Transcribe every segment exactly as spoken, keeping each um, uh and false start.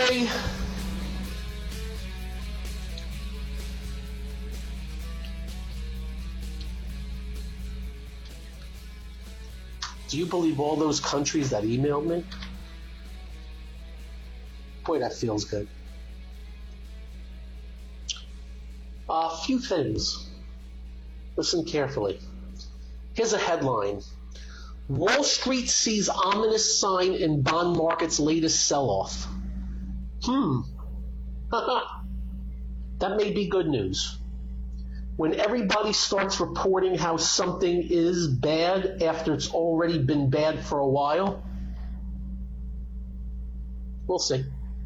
Okay. Do you believe all those countries that emailed me? Boy, that feels good. A few things. Listen carefully. Here's a headline. Wall Street sees ominous sign in bond market's latest sell-off. Hmm. That may be good news. When everybody starts reporting how something is bad after it's already been bad for a while, we'll see.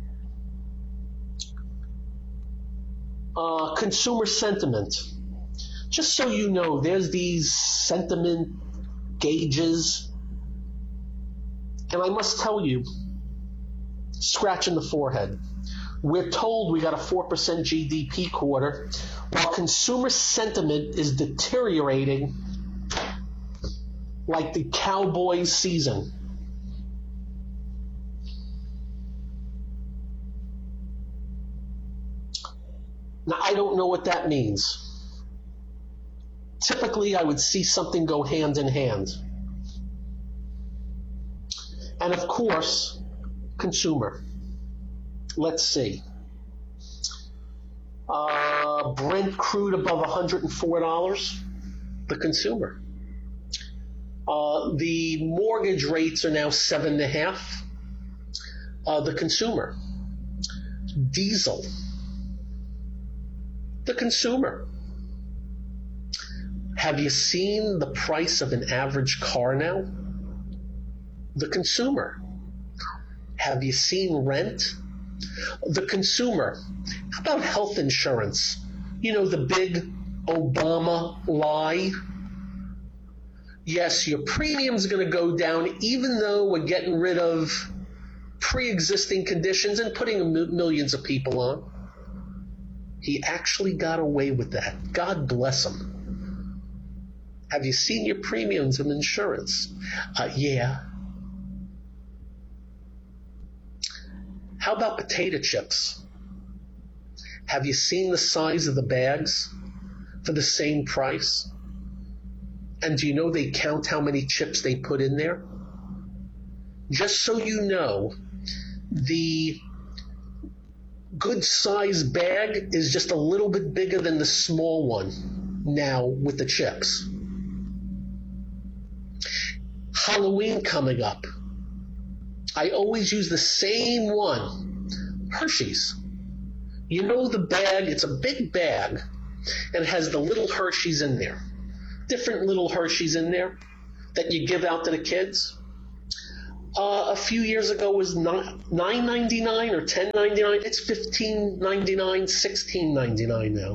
Uh, consumer sentiment. Just so you know, there's these sentiment gauges, and I must tell you, scratching the forehead. We're told we got a four percent G D P quarter, while consumer sentiment is deteriorating like the Cowboys season. Now, I don't know what that means. Typically, I would see something go hand in hand. And of course, consumer. Let's see. Uh, Brent crude above one hundred four dollars. The consumer. Uh, the mortgage rates are now seven and a half. Uh, the consumer. Diesel. The consumer. Have you seen the price of an average car now? The consumer. Have you seen rent? The consumer. How about health insurance? You know, the big Obama lie? Yes, your premium's going to go down even though we're getting rid of pre-existing conditions and putting millions of people on. He actually got away with that. God bless him. Have you seen your premiums of insurance? Uh, yeah. How about potato chips? Have you seen the size of the bags for the same price? And do you know they count how many chips they put in there? Just so you know, the good size bag is just a little bit bigger than the small one now with the chips. Halloween coming up. I always use the same one, Hershey's. You know the bag, it's a big bag, and it has the little Hershey's in there. Different little Hershey's in there that you give out to the kids. Uh, a few years ago was nine ninety-nine or ten ninety-nine. It's fifteen ninety-nine, sixteen ninety-nine now.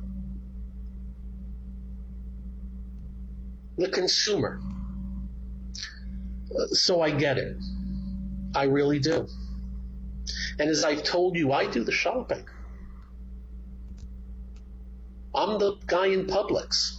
The consumer. Uh, so I get it. I really do. And as I've told you, I do the shopping. I'm the guy in Publix.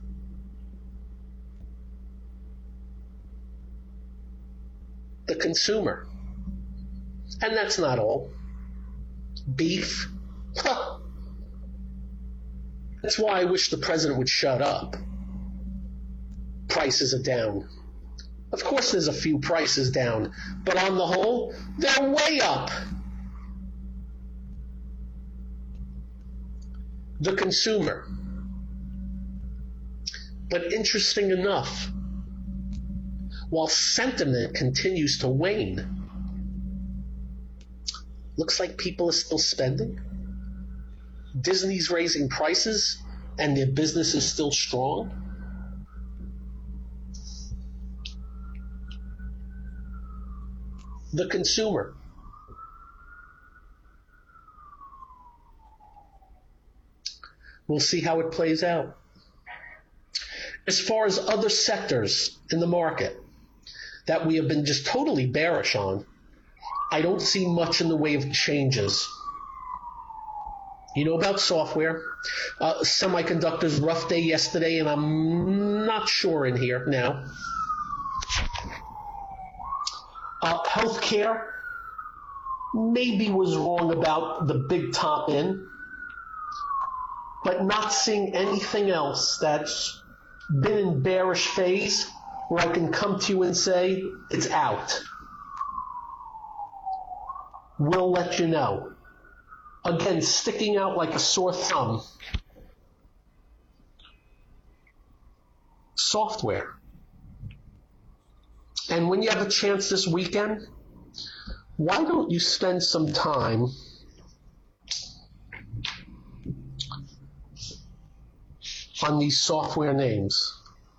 The consumer. And that's not all. Beef. Huh. That's why I wish the president would shut up. Prices are down. Of course there's a few prices down, but on the whole, they're way up. The consumer. But interesting enough, while sentiment continues to wane, looks like people are still spending. Disney's raising prices and their business is still strong. The consumer. We'll see how it plays out. As far as other sectors in the market that we have been just totally bearish on, I don't see much in the way of changes. You know about software. Uh, semiconductors, rough day yesterday, and I'm not sure in here now. Uh, healthcare, maybe was wrong about the big top in, but not seeing anything else that's been in bearish phase where I can come to you and say, it's out. We'll let you know. Again, sticking out like a sore thumb. Software. And when you have a chance this weekend, why don't you spend some time on these software names?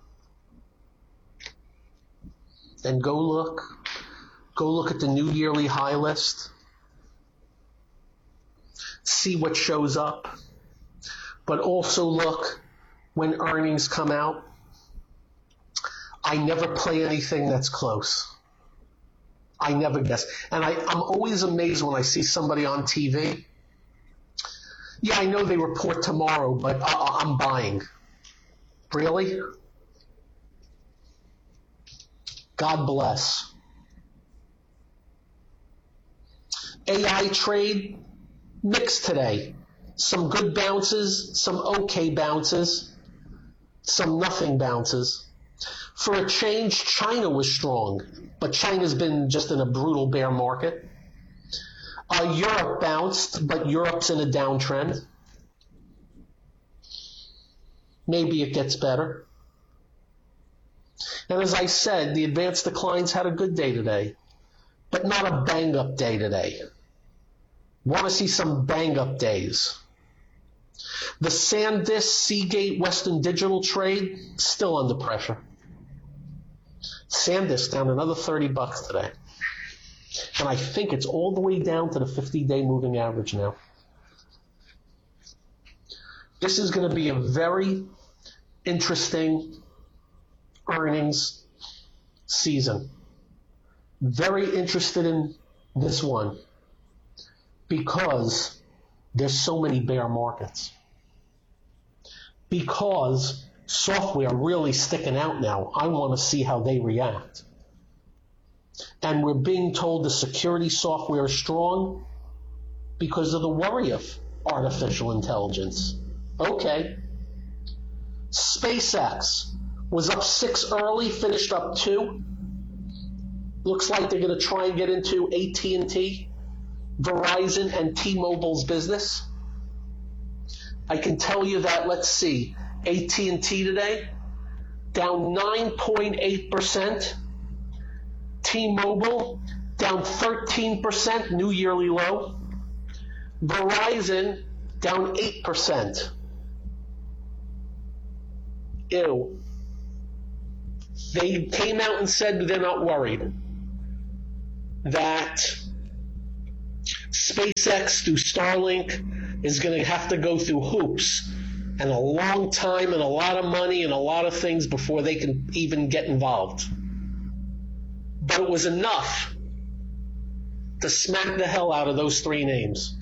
And go look. Go look at the new yearly high list. See what shows up. But also look when earnings come out. I never play anything that's close. I never guess. And I, I'm always amazed when I see somebody on T V. Yeah, I know they report tomorrow, but I, I'm buying. Really? God bless. A I trade, mixed today. Some good bounces, some okay bounces, some nothing bounces. For a change, China was strong, but China's been just in a brutal bear market. Uh, Europe bounced, but Europe's in a downtrend. Maybe it gets better. And as I said, the advanced declines had a good day today, but not a bang-up day today. Want to see some bang-up days. The SanDisk, Seagate, Western Digital trade, still under pressure. SanDisk down another thirty bucks today. And I think it's all the way down to the fifty-day moving average now. This is going to be a very interesting earnings season. Very interested in this one because there's so many bear markets. Because software really sticking out now. I want to see how they react. And we're being told the security software is strong because of the worry of artificial intelligence. Okay. SpaceX was up six early, finished up two. Looks like they're going to try and get into A T and T, Verizon, and T-Mobile's business. I can tell you that, let's see, A T and T today, down nine point eight percent. T-Mobile, down thirteen percent, new yearly low. Verizon, down eight percent. Ew. They came out and said they're not worried that SpaceX through Starlink is going to have to go through hoops and a long time and a lot of money and a lot of things before they can even get involved. But it was enough to smack the hell out of those three names.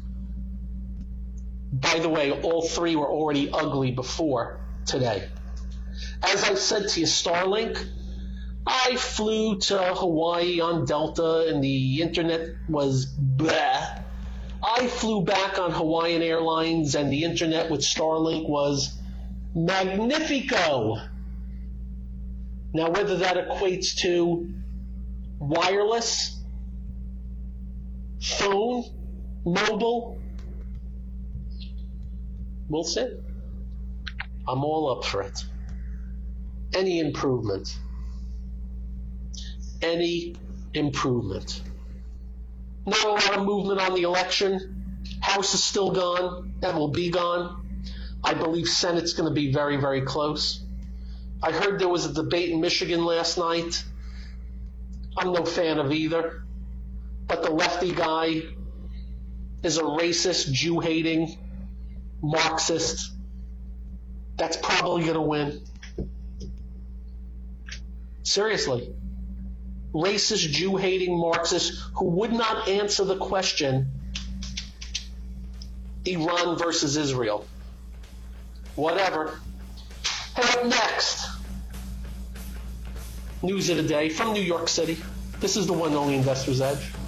By the way, all three were already ugly before today. As I said to you, Starlink, I flew to Hawaii on Delta and the internet was bleh. I flew back on Hawaiian Airlines and the internet with Starlink was magnifico. Now, whether that equates to wireless, phone, mobile, we'll see. I'm all up for it. Any improvement. Any improvement. Not a lot of movement on the election. House is still gone. That will be gone. I believe Senate's going to be very, very close. I heard there was a debate in Michigan last night. I'm no fan of either. But the lefty guy is a racist, Jew-hating, Marxist. That's probably going to win. Seriously. Racist, Jew-hating Marxist who would not answer the question, Iran versus Israel. Whatever. Hey, up next, news of the day from New York City. This is the one and only Investor's Edge.